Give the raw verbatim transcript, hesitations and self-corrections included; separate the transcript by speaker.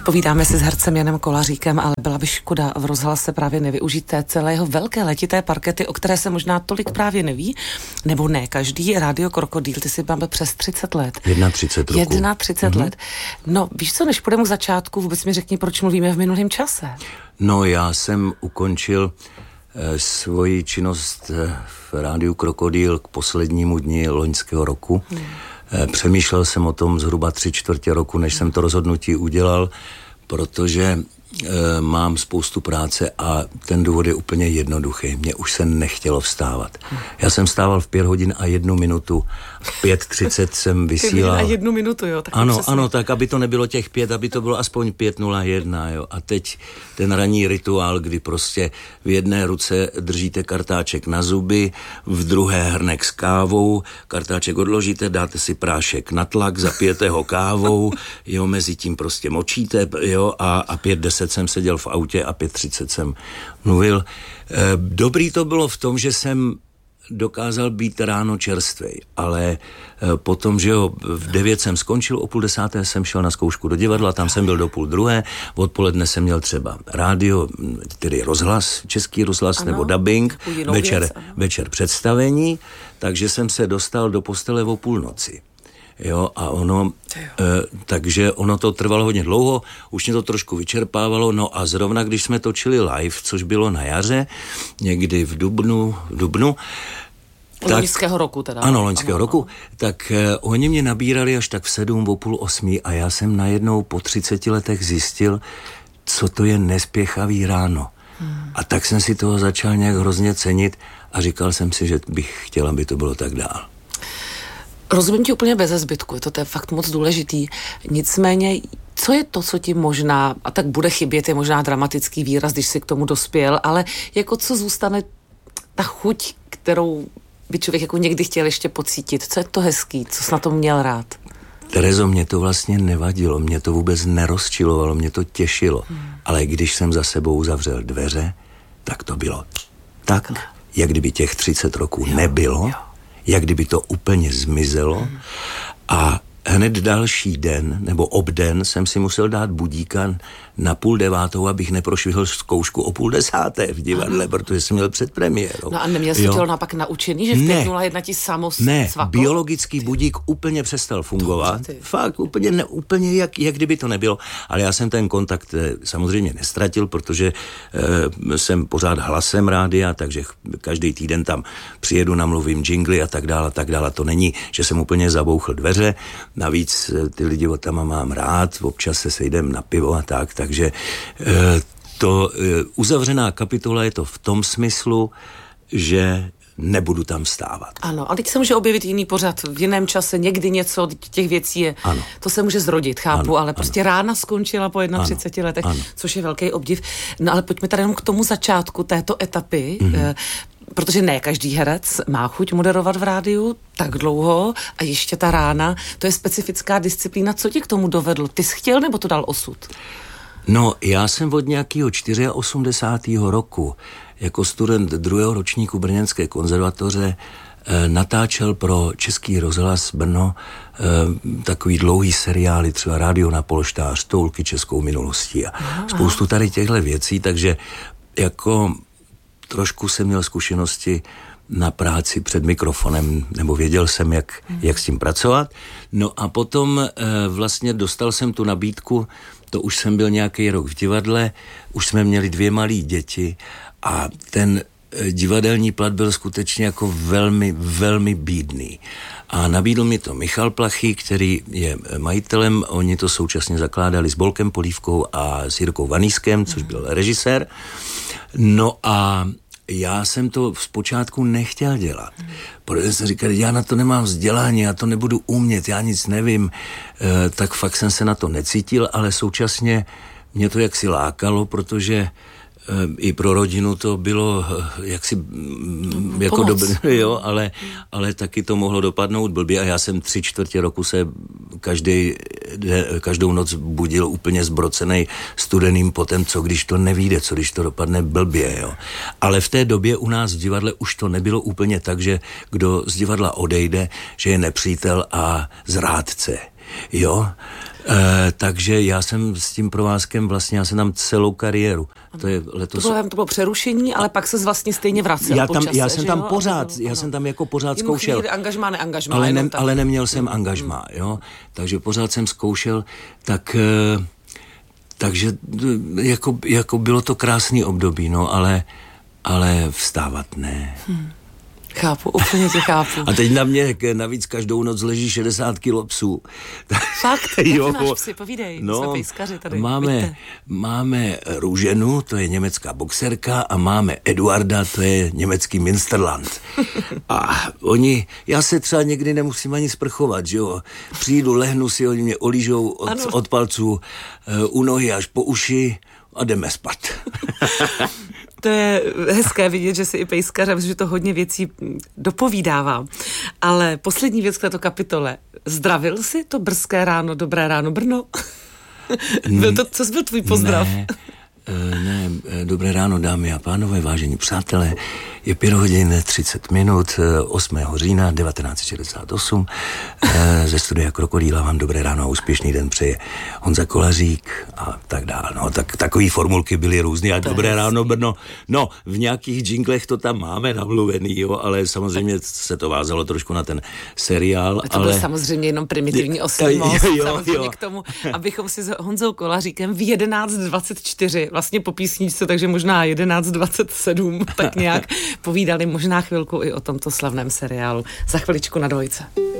Speaker 1: Povídáme si s hercem Janem Kolaříkem, ale byla by škoda v rozhlase právě nevyužít té celé jeho velké letité parkety, o které se možná tolik právě neví, nebo ne každý. Rádio Krokodýl, ty si máme přes třicet let.
Speaker 2: třicet jedna roku.
Speaker 1: třicet jedna mm-hmm. let. No, víš co, než půjdeme k začátku, vůbec mi řekni, proč mluvíme v minulém čase.
Speaker 2: No, já jsem ukončil eh, svoji činnost eh, v Rádiu Krokodýl k poslednímu dni loňského roku. Hmm. Eh, přemýšlel jsem o tom zhruba tři čtvrtě roku, než jsem to rozhodnutí udělal, protože e, mám spoustu práce a ten důvod je úplně jednoduchý. Mně už se nechtělo vstávat. Já jsem vstával v pět hodin a jednu minutu. V pět třicet jsem vysílal.
Speaker 1: A jednu minutu, jo? Tak
Speaker 2: ano, ano, tak, aby to nebylo těch pět, aby to bylo aspoň pět nula jedna, jo. A teď ten ranní rituál, kdy prostě v jedné ruce držíte kartáček na zuby, v druhé hrnek s kávou, kartáček odložíte, dáte si prášek na tlak, zapijete ho kávou, jo, mezi tím prostě močíte, jo, a, a pět deset jsem seděl v autě a pět třicet jsem mluvil. E, dobrý to bylo v tom, že jsem dokázal být ráno čerstvej, ale e, potom, že jo, v devět jsem skončil, o půl desáté jsem šel na zkoušku do divadla, tam jsem byl do půl druhé, odpoledne jsem měl třeba rádio, tedy rozhlas, český rozhlas, ano, nebo dubbing, večer, věc, večer představení, takže jsem se dostal do postele o půlnoci. Jo, a ono, e, takže ono to trvalo hodně dlouho, už mě to trošku vyčerpávalo, no a zrovna když jsme točili live, což bylo na jaře, někdy v dubnu, v dubnu,
Speaker 1: tak, loňského roku teda.
Speaker 2: Ano, loňského
Speaker 1: ano,
Speaker 2: roku, tak eh, oni mě nabírali až tak v sedm, o půl osmí a já jsem najednou po třiceti letech zjistil, co to je nespěchavý ráno. Hmm. A tak jsem si toho začal nějak hrozně cenit a říkal jsem si, že bych chtěl, aby to bylo tak dál.
Speaker 1: Rozumím ti úplně beze zbytku, to, to je fakt moc důležitý. Nicméně, co je to, co ti možná, a tak bude chybět, je možná dramatický výraz, když jsi k tomu dospěl, ale jako co zůstane ta chuť, kterou by člověk jako někdy chtěl ještě pocítit? Co je to hezký? Co jsi na tom měl rád?
Speaker 2: Terezo, mě to vlastně nevadilo, mě to vůbec nerozčilovalo, mě to těšilo. Hmm. Ale když jsem za sebou zavřel dveře, tak to bylo tak, ne. jak kdyby těch třicet roků jo, nebylo, jo. jak kdyby to úplně zmizelo hmm. a hned další den, nebo obden, jsem si musel dát budíka na půl devátou, abych neprošvihl zkoušku o půl desáté v divadle, protože jsem měl předpremiérou.
Speaker 1: No a neměl jsi to napak naučený, že v pět nula jedna ti samo
Speaker 2: Ne,
Speaker 1: cvakl?
Speaker 2: biologický budík úplně přestal fungovat. Fakt, úplně, ne, úplně jak, jak kdyby to nebylo. Ale já jsem ten kontakt samozřejmě nestratil, protože e, jsem pořád hlasem rádia, takže každý týden tam přijedu, namluvím džingly a tak dále, a tak dále. To není, že jsem úplně zabouchl dveře. Navíc ty lidi od tam mám rád, občas se sejdem na pivo a tak, takže to uzavřená kapitola je to v tom smyslu, že nebudu tam vstávat.
Speaker 1: Ano, a teď se může objevit jiný pořad v jiném čase, někdy něco, těch věcí je, ano. To se může zrodit, chápu, ano, ale prostě ano. rána skončila po třiceti jedna letech, ano. což je velký obdiv. No ale pojďme tady jenom k tomu začátku této etapy, mm-hmm. protože ne každý herec má chuť moderovat v rádiu tak dlouho a ještě ta rána, to je specifická disciplína. Co tě k tomu dovedlo? Ty jsi chtěl, nebo to dal osud?
Speaker 2: No, já jsem od nějakého osmdesátého čtyřiého roku jako student druhého ročníku Brněnské konzervatoře eh, natáčel pro Český rozhlas Brno eh, takový dlouhý seriály, třeba Rádio na polštář, Toulky českou minulostí a aha. spoustu tady těchto věcí, takže jako trošku jsem měl zkušenosti na práci před mikrofonem, nebo věděl jsem, jak, hmm. jak s tím pracovat. No a potom e, vlastně dostal jsem tu nabídku, to už jsem byl nějaký rok v divadle, už jsme měli dvě malé děti a ten e, divadelní plat byl skutečně jako velmi, velmi bídný. A nabídl mi to Michal Plachý, který je majitelem, oni to současně zakládali s Bolkem Polívkou a s Jirkou Vanýskem, což byl režisér. No a já jsem to zpočátku nechtěl dělat, protože jsem říkal, já na to nemám vzdělání, já to nebudu umět, já nic nevím, e, tak fakt jsem se na to necítil, ale současně mě to jaksi lákalo, protože e, i pro rodinu to bylo e, jaksi m, jako dobré, jo, ale, ale taky to mohlo dopadnout blbě a já jsem tři čtvrtě roku se každý, každou noc budil úplně zbrocenej studeným potem, co když to nevyjde, co když to dopadne blbě, jo. Ale v té době u nás v divadle už to nebylo úplně tak, že kdo z divadla odejde, že je nepřítel a zrádce, jo. E, takže já jsem s tím provázkem vlastně, já jsem tam celou kariéru. To je letos...
Speaker 1: To bylo, to bylo přerušení, ale pak se vlastně stejně vracel
Speaker 2: já, tam,
Speaker 1: čase,
Speaker 2: já jsem tam
Speaker 1: jo?
Speaker 2: pořád,
Speaker 1: ano,
Speaker 2: já
Speaker 1: ano.
Speaker 2: jsem tam jako pořád
Speaker 1: Jen
Speaker 2: zkoušel.
Speaker 1: chvíli angažmá, neangažmá.
Speaker 2: Ale, ne,
Speaker 1: tam...
Speaker 2: ale neměl jsem angažmá, jo. Takže pořád jsem zkoušel, tak... Takže jako, jako bylo to krásný období, no, ale, ale vstávat ne.
Speaker 1: Hmm. Chápu, úplně tě chápu.
Speaker 2: A teď na mě navíc každou noc leží šedesát kilo psů.
Speaker 1: Fakt? Jo. Máš psy? Povídej,
Speaker 2: no,
Speaker 1: jsme pejskaři tady.
Speaker 2: Máme, máme Růženu, to je německá boxerka, a máme Eduarda, to je německý Münsterland. A oni, já se třeba někdy nemusím ani sprchovat, že jo. Přijdu, lehnu si, oni mě olížou od, od palců u nohy až po uši a jdeme spát.
Speaker 1: To je hezké vidět, že si i pejskaře, protože to hodně věcí dopovídává. Ale poslední věc k této kapitole. Zdravil jsi to brzké ráno, dobré ráno Brno? Byl to, co byl tvůj pozdrav?
Speaker 2: Ne, ne, dobré ráno, dámy a pánové, vážení přátelé. Je pět hodin třicet minut osmého října devatenáct set šedesát osm. Ze studia Krokodýla vám dobré ráno a úspěšný den přeje Honza Kolařík a tak dál. No, tak, takový formulky byly různý a dobré ráno Brno. No, v nějakých džinglech to tam máme namluvený, jo, ale samozřejmě se to vázalo trošku na ten seriál.
Speaker 1: A to
Speaker 2: ale...
Speaker 1: byl samozřejmě jenom primitivní oslý most, samozřejmě k tomu, abychom si s Honzou Kolaříkem v jedenáct dvacet čtyři, vlastně po písničce, takže možná jedenáct dvacet sedm, tak nějak povídali možná chvilku i o tomto slavném seriálu. Za chviličku na dvojce.